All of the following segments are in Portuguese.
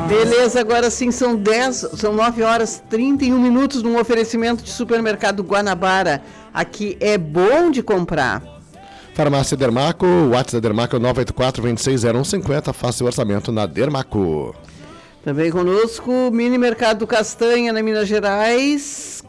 Beleza, agora sim são 9 horas 31 minutos num oferecimento de supermercado Guanabara. Aqui é bom de comprar. Farmácia Dermaco, o WhatsApp da Dermaco é 984-260150, faça o orçamento na Dermaco. Também conosco, Mini Mercado Castanha, na Minas Gerais,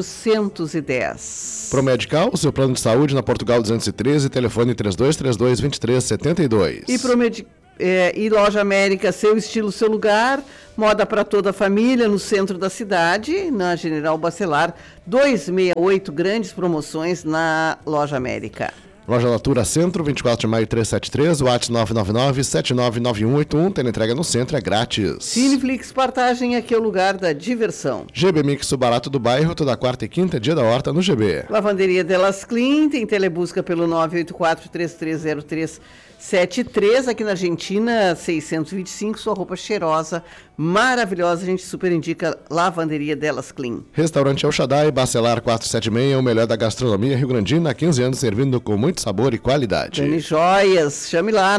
410. Promedical, o seu plano de saúde na Portugal 213, telefone 3232-2372. E Loja América, seu estilo, seu lugar, moda para toda a família, no centro da cidade, na General Bacelar, 268, grandes promoções na Loja América. Loja Natura Centro, 24 de maio 373, WhatsApp 999-799181, tem entrega no centro, é grátis. Cineflix Partagem, aqui é o lugar da diversão. GB Mix, o barato do bairro, toda quarta e quinta, dia da horta no GB. Lavanderia Delas Clean, tem telebusca pelo 984-330373, aqui na Argentina, 625, sua roupa cheirosa, maravilhosa, a gente super indica Lavanderia Delas Clean. Restaurante El Shaddai, Bacelar 476, o melhor da gastronomia rio-grandina, há 15 anos servindo com muito sabor e qualidade. Dani Joias, chame lá,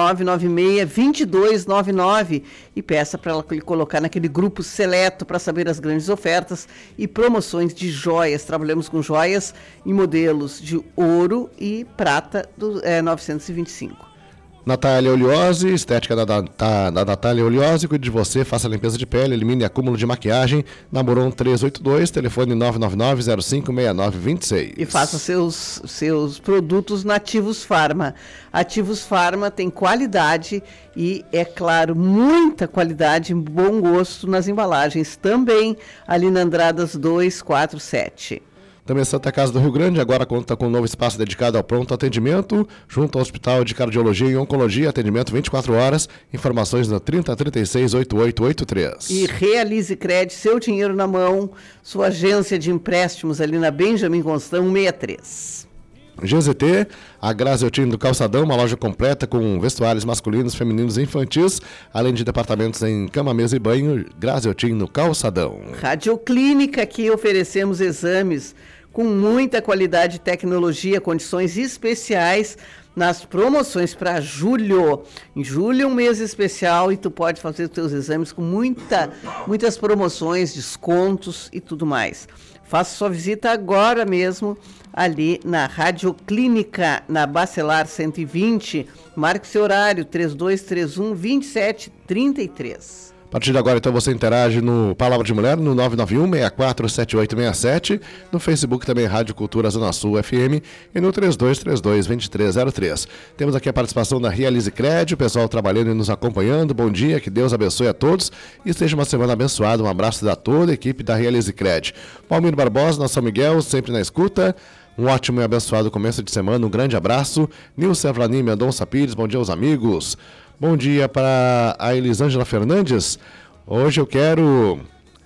9996-2299 e peça para ela colocar naquele grupo seleto para saber as grandes ofertas e promoções de joias. Trabalhamos com joias em modelos de ouro e prata do 925. Natália Oleose, estética da Natália Oleose, cuide de você, faça a limpeza de pele, elimine acúmulo de maquiagem, Namoron 382, telefone 999-056926. E faça seus produtos na Ativos Farma. Ativos Farma tem qualidade e, é claro, muita qualidade e bom gosto nas embalagens. Também ali na Andradas 247. Também Santa Casa do Rio Grande agora conta com um novo espaço dedicado ao pronto atendimento, junto ao Hospital de Cardiologia e Oncologia, atendimento 24 horas, informações no 3036-8883. E Realize Cred, seu dinheiro na mão, sua agência de empréstimos ali na Benjamin Constant 163. GZT, a Graziotin do Calçadão, uma loja completa com vestuários masculinos, femininos e infantis, além de departamentos em cama, mesa e banho, Graziotin no Calçadão. Radioclínica, aqui oferecemos exames com muita qualidade e tecnologia, condições especiais nas promoções para julho. Em julho é um mês especial e tu pode fazer os teus exames com muitas promoções, descontos e tudo mais. Faça sua visita agora mesmo ali na Radioclínica, na Bacelar 120. Marque seu horário, 3231-2733. A partir de agora, então, você interage no Palavra de Mulher, no 991-647867, no Facebook também Rádio Cultura Zona Sul FM e no 3232-2303. Temos aqui a participação da Realize Cred, o pessoal trabalhando e nos acompanhando. Bom dia, que Deus abençoe a todos e seja uma semana abençoada. Um abraço da toda a equipe da Realize Cred. Palmiro Barbosa, na São Miguel, sempre na escuta. Um ótimo e abençoado começo de semana, um grande abraço. Nilson Vlani Mendonça Pires, bom dia aos amigos. Bom dia para a Elisângela Fernandes. Hoje eu quero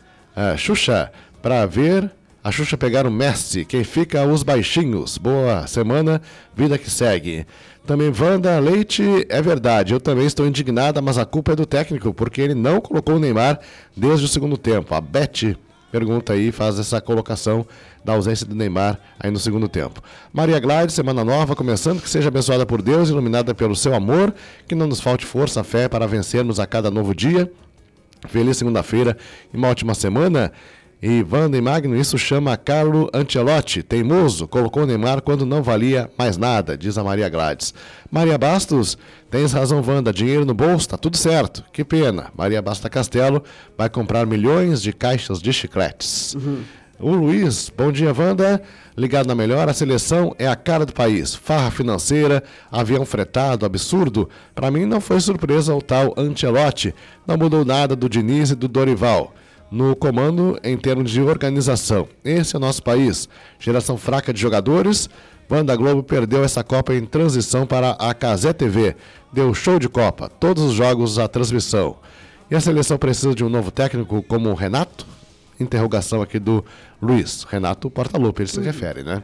a Xuxa para ver a Xuxa pegar o Messi. Quem fica os baixinhos. Boa semana, vida que segue. Também Wanda Leite, é verdade, eu também estou indignada, mas a culpa é do técnico, porque ele não colocou o Neymar desde o segundo tempo. A Beth pergunta aí, faz essa colocação da ausência do Neymar aí no segundo tempo. Maria Gladys, semana nova começando, que seja abençoada por Deus, iluminada pelo seu amor, que não nos falte força, fé para vencermos a cada novo dia. Feliz segunda-feira e uma ótima semana. E Wanda e Magno, isso chama Carlo Ancelotti, teimoso, colocou o Neymar quando não valia mais nada, diz a Maria Gladys. Maria Bastos, tens razão, Wanda, dinheiro no bolso, tá tudo certo, que pena. Maria Basta Castelo vai comprar milhões de caixas de chicletes. O Luiz, bom dia, Wanda. Ligado na melhor, a seleção é a cara do país. Farra financeira, avião fretado, absurdo. Para mim não foi surpresa o tal Ancelotti. Não mudou nada do Diniz e do Dorival. No comando, em termos de organização. Esse é o nosso país. Geração fraca de jogadores. Wanda Globo perdeu essa Copa em transição para a Cazé TV. Deu show de Copa. Todos os jogos a transmissão. E a seleção precisa de um novo técnico como o Renato? Interrogação aqui do Luiz. Renato Portaluppi, ele se refere, né?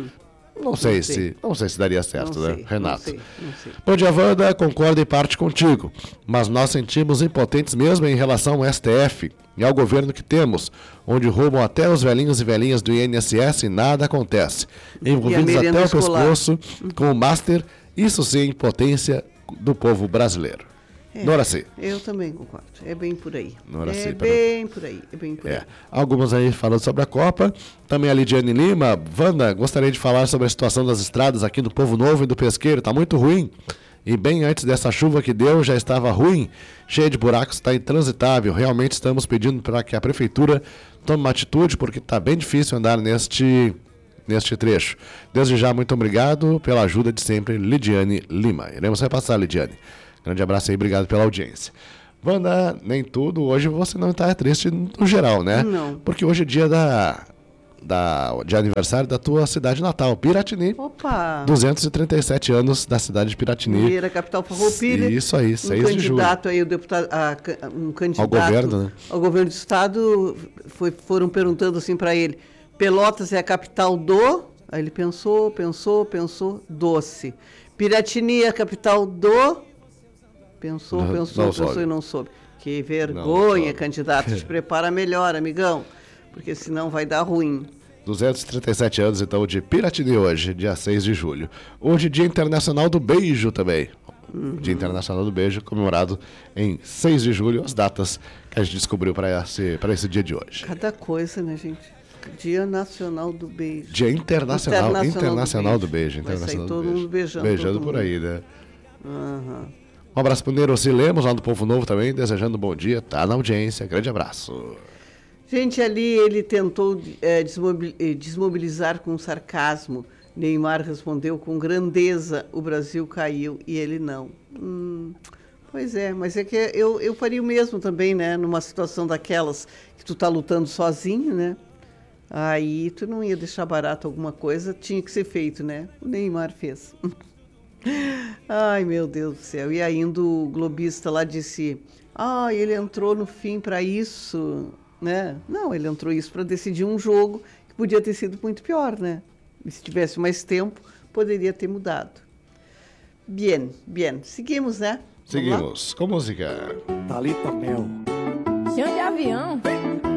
Não sei se daria certo, né, Renato? Não sei. Bom dia, Wanda, concordo em parte contigo, mas nós sentimos impotentes mesmo em relação ao STF e ao governo que temos, onde roubam até os velhinhos e velhinhas do INSS e nada acontece. Envolvidos até o pescoço com o Master, isso sim é impotência do povo brasileiro. Noraci. Eu também concordo. É bem por aí. Noraci, é bem por aí. Algumas aí falando sobre a Copa. Também a Lidiane Lima. Wanda, gostaria de falar sobre a situação das estradas aqui do Povo Novo e do Pesqueiro. Está muito ruim. E bem antes dessa chuva que deu, já estava ruim. Cheia de buracos, está intransitável. Realmente estamos pedindo para que a Prefeitura tome uma atitude, porque está bem difícil andar neste trecho. Desde já, muito obrigado pela ajuda de sempre, Lidiane Lima. Iremos repassar, Lidiane. Grande abraço aí, obrigado pela audiência. Wanda, nem tudo, hoje você não está triste no geral, né? Não. Porque hoje é dia de aniversário da tua cidade natal, Piratini. Opa! 237 anos da cidade de Piratini. Primeira capital farroupilha. Isso aí, 6 de julho. Aí, o deputado, um candidato ao governo, né? Ao governo do estado, foram perguntando assim para ele, Pelotas é a capital do... Aí ele pensou, doce. Piratini é a capital do... Pensou e não soube. Que vergonha, candidato. Te prepara melhor, amigão. Porque senão vai dar ruim. 237 anos, então, de Piratini hoje, dia 6 de julho. Hoje, Dia Internacional do Beijo também. Dia Internacional do Beijo, comemorado em 6 de julho, as datas que a gente descobriu para esse dia de hoje. Cada coisa, né, gente? Dia Nacional do Beijo. Dia Internacional do Beijo. Vai sair todo mundo beijando. Beijando por aí, né? Uhum. Um abraço para o Neuroci Lemos, lá do Povo Novo também, desejando um bom dia. Tá na audiência. Grande abraço. Gente, ali ele tentou desmobilizar com sarcasmo. Neymar respondeu com grandeza, o Brasil caiu e ele não. Pois é, mas é que eu faria o mesmo também, né? Numa situação daquelas que tu tá lutando sozinho, né? Aí tu não ia deixar barato alguma coisa, tinha que ser feito, né? O Neymar fez. Ai, meu Deus do céu. E ainda o globista lá disse, ele entrou no fim para isso, né? Não, ele entrou isso para decidir um jogo que podia ter sido muito pior, né? E se tivesse mais tempo, poderia ter mudado. Bien. Seguimos, né? Seguimos com música. Thalita Mel. Chão de avião.